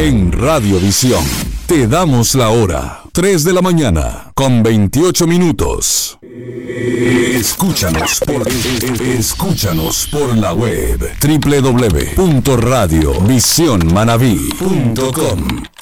En Radiovisión te damos la hora, 3 de la mañana, con 28 minutos. Escúchanos por la web www.radiovisionmanaví.com.